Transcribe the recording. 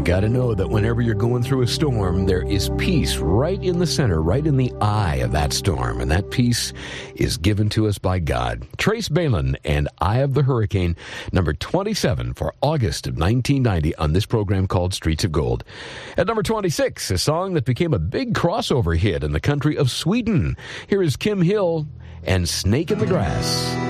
got to know that whenever you're going through a storm, there is peace right in the center, right in the eye of that storm. And that peace is given to us by God. Trace Balin and Eye of the Hurricane, number 27 for August of 1990 on this program called Streets of Gold. At number 26, a song that became a big crossover hit in the country of Sweden. Here is Kim Hill and Snake in the Grass.